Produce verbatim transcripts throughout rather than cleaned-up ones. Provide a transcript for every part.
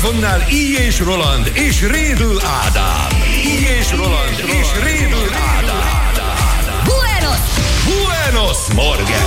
mikrofonnál Így és Roland és Rédl Ádám. Így és Roland és Rédl Ádám. Buenos! Buenos Morgen!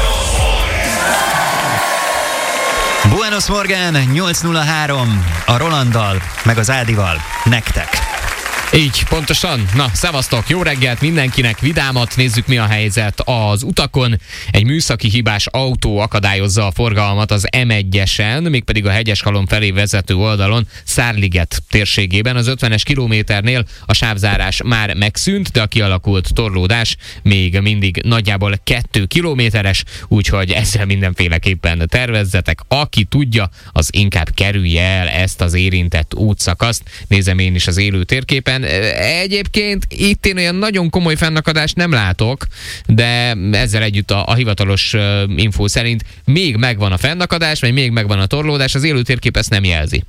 Buenos Morgen, nyolc nulla három a Rolanddal, meg az Ádival, nektek. Így, pontosan. Na, szevasztok, jó reggelt mindenkinek, vidámat, nézzük mi a helyzet az utakon. Egy műszaki hibás autó akadályozza a forgalmat az em egyesen, mégpedig a Hegyeshalom felé vezető oldalon, Szárliget térségében. Az ötvenes kilométernél a sávzárás már megszűnt, de a kialakult torlódás még mindig nagyjából kettő kilométeres, úgyhogy ezzel mindenféleképpen tervezzetek. Aki tudja, az inkább kerülje el ezt az érintett útszakaszt. Nézem én is az élő térképen. Egyébként itt én olyan nagyon komoly fennakadást nem látok, de ezzel együtt a, a hivatalos uh, infó szerint még megvan a fennakadás, vagy még megvan a torlódás, az élő térkép ezt nem jelzi.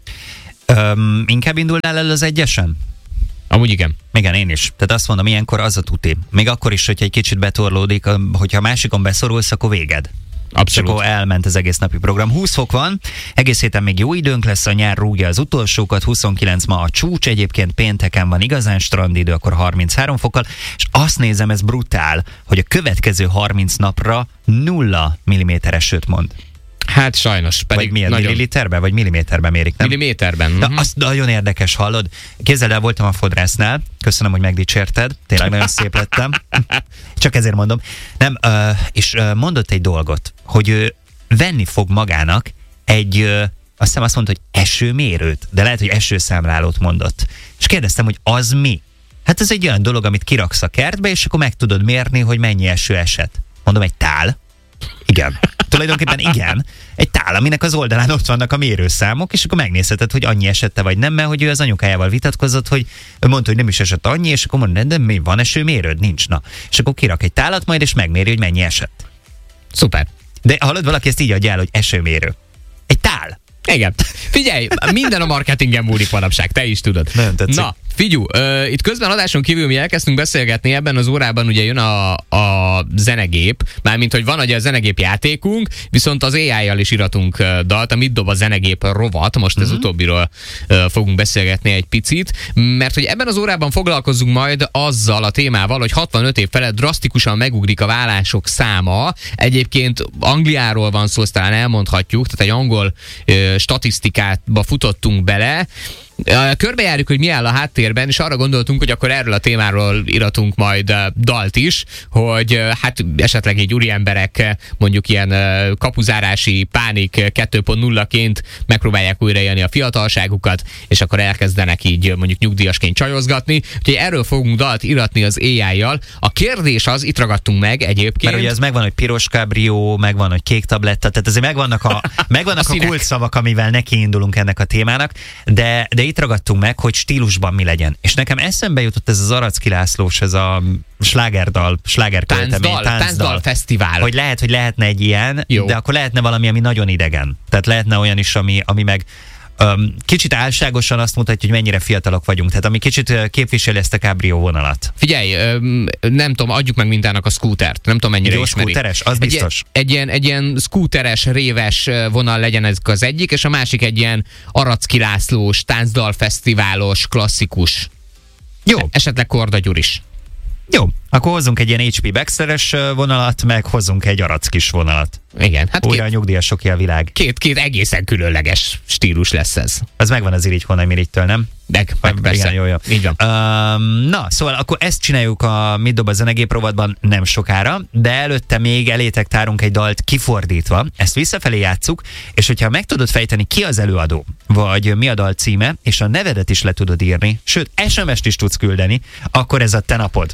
Öm, inkább indulnál el az egyesen? Amúgy igen. Igen, én is. Tehát azt mondom, ilyenkor az a tuti. Még akkor is, hogyha egy kicsit betorlódik, hogyha a másikon beszorulsz, akkor véged. Abszolút. És akkor elment az egész napi program. húsz fok van, egész héten még jó időnk lesz, a nyár rúgja az utolsókat, huszonkilenc ma a csúcs, egyébként pénteken van igazán strandidő, akkor harminchárom fokkal, és azt nézem, ez brutál, hogy a következő harminc napra nulla milliméteres esőt mond. Hát sajnos. Pedig vagy milyen, nagyon... milliliterben, vagy milliméterben mérik, nem? Milliméterben. Na, Uh-huh. azt nagyon érdekes, hallod? Képzeld el, voltam a fodrásznál, köszönöm, hogy megdicsérted, tényleg nagyon szép lettem. Csak ezért mondom. Nem, uh, és uh, mondott egy dolgot, hogy ő venni fog magának egy, uh, azt hiszem azt mondta, hogy esőmérőt, de lehet, hogy esőszámlálót mondott. És kérdeztem, hogy az mi? Hát ez egy olyan dolog, amit kiraksz a kertbe, és akkor meg tudod mérni, hogy mennyi eső esett. Mondom, egy tál? Igen. Tulajdonképpen igen. Egy tál, aminek az oldalán ott vannak a mérőszámok, és akkor megnézheted, hogy annyi esette vagy nem, mert hogy ő az anyukájával vitatkozott, hogy ő mondta, hogy nem is esett annyi, és akkor mondta, de mi van esőmérőd? Nincs, na. És akkor kirak egy tálat majd, és megméri, hogy mennyi esett. Szuper. De hallod, valaki ezt így adja el, hogy esőmérő. Egy tál. Igen. Figyelj, minden a marketingen múlik manapság, te is tudod. Nagyon tetszik. Na, figyelj, uh, itt közben adáson kívül mi elkezdtünk beszélgetni, ebben az órában ugye jön a, a zenegép, mármint, hogy van ugye a zenegép játékunk, viszont az á í-jal is iratunk uh, dalt, a Mit dob a zenegép rovat, most uh-huh. ez utóbbiról uh, fogunk beszélgetni egy picit, mert hogy ebben az órában foglalkozunk majd azzal a témával, hogy hatvanöt év felett drasztikusan megugrik a vállások száma. Egyébként Angliáról van szó, ezt talán elmondhatjuk, tehát egy angol uh, statisztikába futottunk bele. Körbejárjuk, hogy mi áll a háttérben, és arra gondoltunk, hogy akkor erről a témáról iratunk majd dalt is, hogy hát esetleg így úriemberek mondjuk ilyen kapuzárási pánik kettő pont nullaként megpróbálják újraélni a fiatalságukat, és akkor elkezdenek így mondjuk nyugdíjasként csajozgatni. Úgyhogy erről fogunk dalt iratni az á í-jal. A kérdés az, itt ragadtunk meg egyébként. Mert ugye ez megvan, hogy piros kábrió, megvan, hogy kék tabletta, tehát azért megvannak a, megvannak a, a kulcsszavak, amivel nekiindulunk ennek a témának, de, de itt ragadtunk meg, hogy stílusban mi legyen. És nekem eszembe jutott ez az Aracki Lászlós, ez a slágerdal, slágerköltemény, táncdal, táncdal, táncdal fesztivál. Hogy lehet, hogy lehetne egy ilyen, jó. De akkor lehetne valami, ami nagyon idegen. Tehát lehetne olyan is, ami, ami meg um, kicsit álságosan azt mutatja, hogy mennyire fiatalok vagyunk. Tehát ami kicsit képviseli ezt a kábrió vonalat. Figyelj, nem tudom, adjuk meg mintának a scootert. Nem tudom, mennyire jó ismeri. Scooteres, az biztos. Egy, egy, ilyen, egy ilyen scooteres, réves vonal legyen ez az egyik, és a másik egy ilyen Aracki Lászlós, táncdalfesztiválos, klasszikus. Jó. Esetleg Korda Gyuris. Jó, akkor hozzunk egy ilyen há pé Baxteres vonalat, meg hozzunk egy Arackis vonalat. Igen, hát újra két, a nyugdíjasokja a világ. Két, két egészen különleges stílus lesz ez. Az megvan az Irigy Honai Mirigytől, nem? Meg, meg persze. Igen, jó, jó. Így van. Um, na, szóval akkor ezt csináljuk a Mit dob a zenegép rovatban nem sokára, de előtte még elétek tárunk egy dalt kifordítva, ezt visszafelé játsszuk, és hogyha meg tudod fejteni, ki az előadó, vagy mi a dal címe, és a nevedet is le tudod írni, sőt, es em es-t is tudsz küldeni, akkor ez a te napod.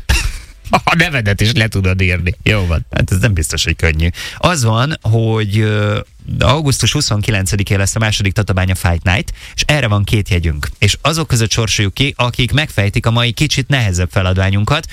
A nevedet is le tudod írni. Jó van. Hát ez nem biztos, hogy könnyű. Az van, hogy uh, augusztus huszonkilencedikén lesz a második Tatabánya Fight Night, és erre van két jegyünk. És azok között sorsoljuk ki, akik megfejtik a mai kicsit nehezebb feladványunkat,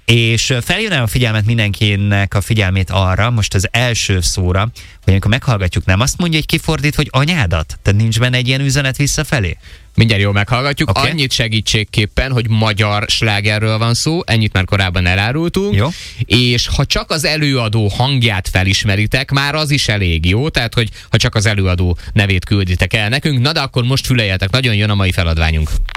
és feljönne a figyelmet mindenkinek a figyelmét arra, most az első szóra, hogy amikor meghallgatjuk, nem azt mondja, hogy kifordít, hogy anyádat? Tehát nincs benne egy ilyen üzenet visszafelé? Mindjárt jól meghallgatjuk. Okay. Annyit segítségképpen, hogy magyar slágerről van szó, ennyit már korábban elárultunk. Jó. És ha csak az előadó hangját felismeritek, már az is elég jó. Tehát, hogy ha csak az előadó nevét külditek el nekünk. Na de akkor most füleljetek, nagyon jön a mai feladványunk.